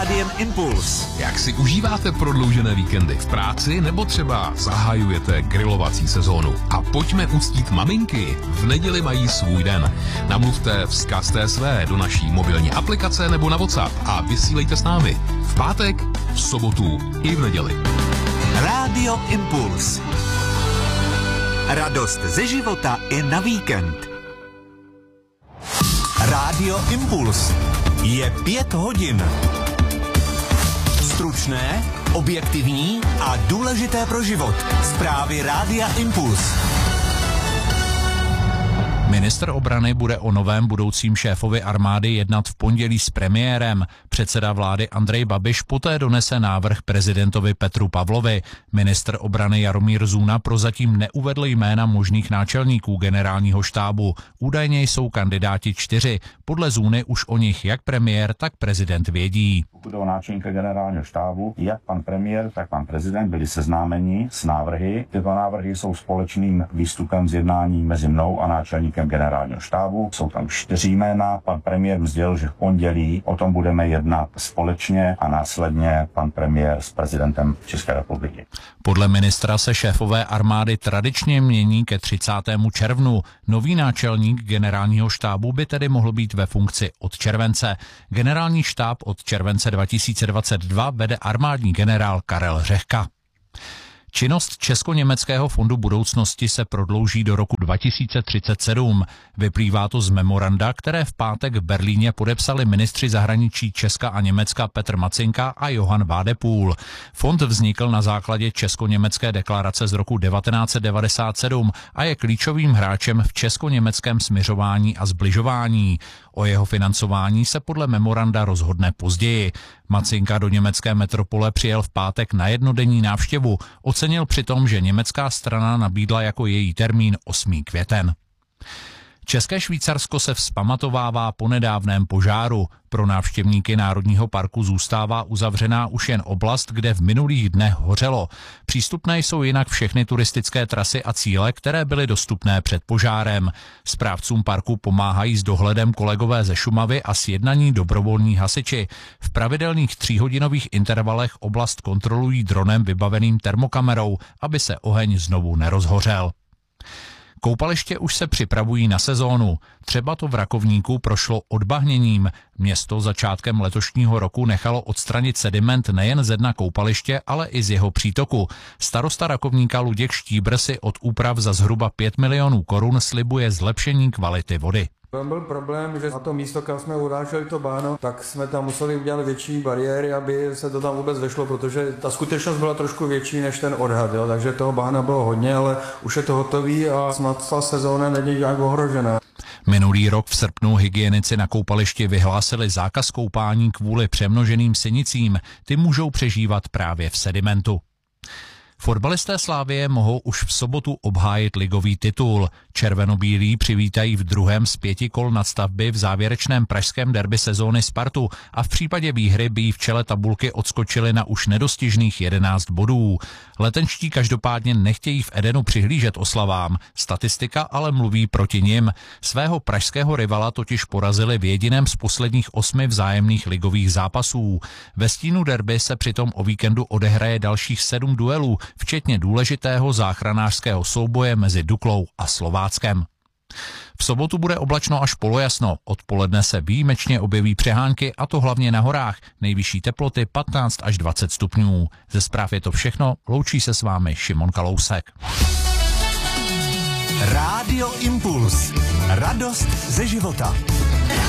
Rádiem Impuls. Jak si užíváte prodloužené víkendy v práci nebo třeba zahajujete grilovací sezónu? A pojďme uctít maminky. V neděli mají svůj den. Namluvte vzkaz TSV do naší mobilní aplikace nebo na WhatsApp a vysílejte s námi. V pátek, v sobotu i v neděli. Rádio Impuls. Radost ze života i na víkend. Rádio Impuls. Je 5 hodin. Stručné, objektivní a důležité pro život. Zprávy Rádia Impuls. Ministr obrany bude o novém budoucím šéfovi armády jednat v pondělí s premiérem. Předseda vlády Andrej Babiš poté donese návrh prezidentovi Petru Pavlovi. Ministr obrany Jaromír Zůna prozatím neuvedl jména možných náčelníků generálního štábu. Údajně jsou kandidáti 4. Podle Zůny už o nich jak premiér, tak prezident vědí. Pokud o náčelníka generálního štábu, jak pan premiér, tak pan prezident byli seznámeni s návrhy. Tyto návrhy jsou společným výstupem z jednání mezi mnou a náčelníkem generálního štábu. Jsou tam 4 jména. Pan premiér sdělil, že v pondělí o tom budeme jednat společně a následně pan premiér s prezidentem České republiky. Podle ministra se šéfové armády tradičně mění ke 30. červnu. Nový náčelník generálního štábu by tedy mohl být ve funkci od července. Generální štáb od července 2022 vede armádní generál Karel Řehka. Činnost Česko-německého fondu budoucnosti se prodlouží do roku 2037. Vyplývá to z memoranda, které v pátek v Berlíně podepsali ministři zahraničí Česka a Německa Petr Macinka a Johann Wadepool. Fond vznikl na základě Česko-německé deklarace z roku 1997 a je klíčovým hráčem v česko-německém smiřování a zbližování. O jeho financování se podle memoranda rozhodne později. Macinka do německé metropole přijel v pátek na jednodenní návštěvu. Ocenil přitom, že německá strana nabídla jako její termín 8. květen. České Švýcarsko se vzpamatovává po nedávném požáru. Pro návštěvníky Národního parku zůstává uzavřená už jen oblast, kde v minulých dnech hořelo. Přístupné jsou jinak všechny turistické trasy a cíle, které byly dostupné před požárem. Správcům parku pomáhají s dohledem kolegové ze Šumavy a sjednaní dobrovolní hasiči. V pravidelných 3hodinových intervalech oblast kontrolují dronem vybaveným termokamerou, aby se oheň znovu nerozhořel. Koupaliště už se připravují na sezónu. Třeba to v Rakovníku prošlo odbahněním. Město začátkem letošního roku nechalo odstranit sediment nejen ze dna koupaliště, ale i z jeho přítoku. Starosta Rakovníka Luděk Štíbr si od úprav za zhruba 5 milionů korun slibuje zlepšení kvality vody. Tam byl problém, že na to místo, kam jsme uráželi to bahno, tak jsme tam museli udělat větší bariéry, aby se to tam vůbec vešlo, protože ta skutečnost byla trošku větší než ten odhad, jo? Takže toho bahna bylo hodně, ale už je to hotový a snad ta sezóna není nějak ohrožená. Minulý rok v srpnu hygienici na koupališti vyhlásili zákaz koupání kvůli přemnoženým sinicím. Ty můžou přežívat právě v sedimentu. Fotbalisté Slavie mohou už v sobotu obhájit ligový titul. Červenobílí přivítají v druhém z 5 kol nadstavby v závěrečném pražském derby sezóny Spartu a v případě výhry by jí v čele tabulky odskočili na už nedostižných 11 bodů. Letenští každopádně nechtějí v Edenu přihlížet oslavám. Statistika ale mluví proti nim. Svého pražského rivala totiž porazili v jediném z posledních 8 vzájemných ligových zápasů. Ve stínu derby se přitom o víkendu odehraje dalších 7 duelů, včetně důležitého záchranářského souboje mezi Duklou a Slováckem. V sobotu bude oblačno až polojasno, odpoledne se výjimečně objeví přehánky a to hlavně na horách, nejvyšší teploty 15 až 20 stupňů. Ze zpráv je to všechno, loučí se s vámi Šimon Kalousek. Rádio Impuls. Radost ze života.